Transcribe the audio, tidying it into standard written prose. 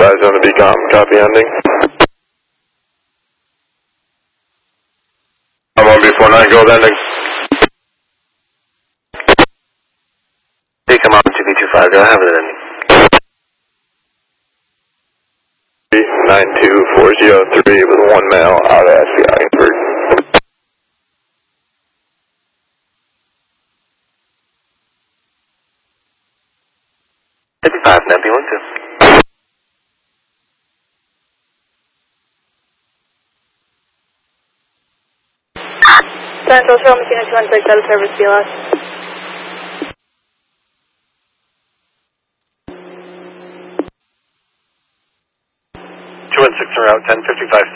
advised on the decom, copy ending. I'm on B49, go with ending. Decom on 2B25, go have it ending. 92403 with one male out of SCI Innsbruck. Empty 12. Central Show, Machine 216, out of service, BLS. 216 route 1055